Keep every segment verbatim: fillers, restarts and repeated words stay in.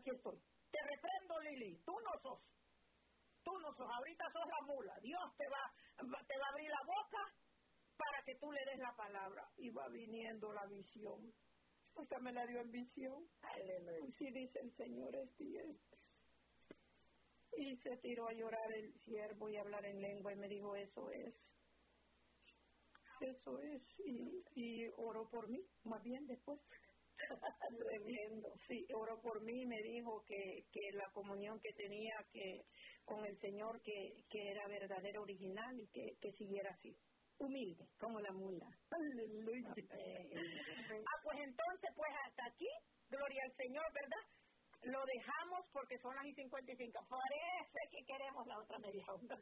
aquí estoy. Te reprendo, Lili, tú no sos. Tú no sos, ahorita sos la mula. Dios te va, te va a abrir la boca para que tú le des la palabra. Y va viniendo la visión. Esta me la dio en visión. Aleluya. Sí, dice el Señor, es bien. Y se tiró a llorar el siervo y a hablar en lengua y me dijo, eso es. Eso es. Y, y oró por mí, más bien después. Tremendo. Sí, oró por mí y me dijo que, que la comunión que tenía que con el Señor, que, que era verdadera, original y que, que siguiera así. Humilde, como la mula. Aleluya. Ah, pues entonces, pues hasta aquí, gloria al Señor, ¿verdad? Lo dejamos porque son las y cincuenta y cinco. Parece que queremos la otra media hora.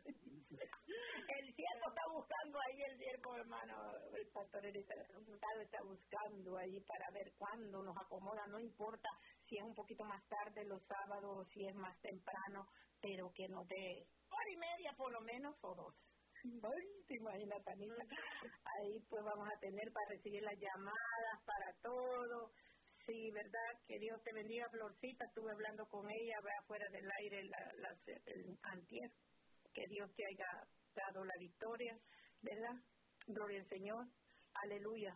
El siervo está buscando ahí, el siervo, hermano, el pastor Elizabeth está buscando ahí para ver cuándo nos acomoda. No importa si es un poquito más tarde los sábados o si es más temprano, pero que nos dé hora y media por lo menos o dos. Ay, te imaginas, Tanita. Ahí pues vamos a tener para recibir las llamadas, para todo. Sí, ¿verdad? Que Dios te bendiga, Florcita. Estuve hablando con ella, ve afuera del aire, la, la, el antier. Que Dios te haya dado la victoria, ¿verdad? Gloria al Señor. Aleluya.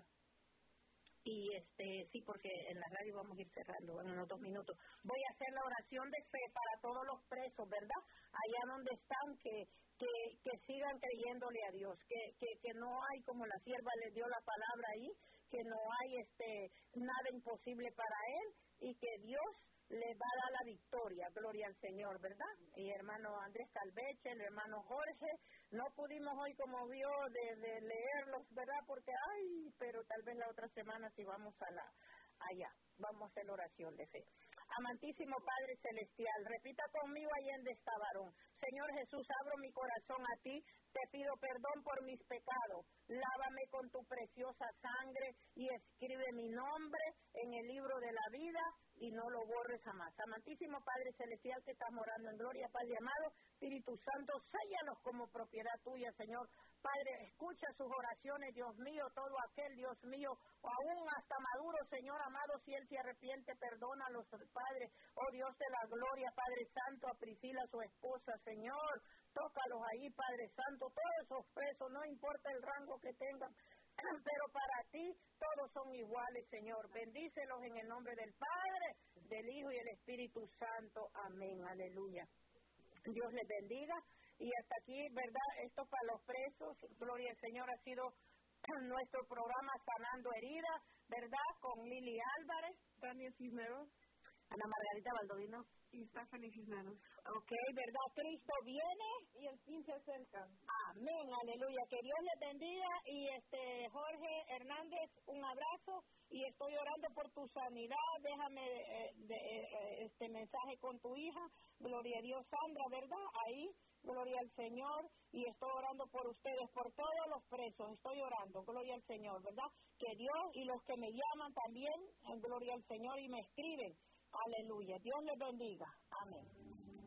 Y este, sí, porque en la radio vamos a ir cerrando en unos dos minutos. Voy a hacer la oración de fe para todos los presos, ¿verdad? Allá donde están, que que, que sigan creyéndole a Dios, que, que, que no hay, como la sierva les dio la palabra ahí, que no hay este nada imposible para él y que Dios les va a dar la victoria, gloria al Señor, ¿verdad? Y hermano Andrés Calveche, el hermano Jorge, no pudimos hoy, como vio, de, de leerlos, ¿verdad? Porque, ay, pero tal vez la otra semana si vamos a la allá, vamos a hacer oración de fe. Amantísimo Padre Celestial, repita conmigo ahí en esta varón. Señor Jesús, abro mi corazón a ti, te pido perdón por mis pecados, lávame con tu preciosa sangre y escribe mi nombre en el libro de la vida y no lo borres jamás. Amantísimo Padre Celestial, que estás morando en gloria, Padre amado, Espíritu Santo, séllalos como propiedad tuya, Señor. Padre, escucha sus oraciones, Dios mío, todo aquel, Dios mío, o aún hasta Maduro, Señor amado, si él se arrepiente, perdónalos, Padre. Oh Dios de la gloria, Padre Santo, a Priscila, su esposa, Señor, tócalos ahí, Padre Santo, todos esos presos, no importa el rango que tengan, pero para ti todos son iguales, Señor. Bendícelos en el nombre del Padre, del Hijo y del Espíritu Santo. Amén, aleluya. Dios les bendiga. Y hasta aquí, ¿verdad? Esto para los presos, gloria al Señor, ha sido nuestro programa Sanando Heridas, ¿verdad? Con Lili Álvarez, Daniel Cisneros, Ana Margarita Baldovino y Stephanie Cisneros. Ok, ¿verdad? Cristo viene y el fin se acerca. Amén, aleluya. Que Dios les bendiga. Y este Jorge Hernández, un abrazo. Y estoy orando por tu sanidad. Déjame eh, de, eh, este mensaje con tu hija. Gloria a Dios, Sandra, ¿verdad? Ahí. Gloria al Señor, y estoy orando por ustedes, por todos los presos, estoy orando, gloria al Señor, ¿verdad? Que Dios y los que me llaman también, gloria al Señor, y me escriben, aleluya, Dios les bendiga, amén.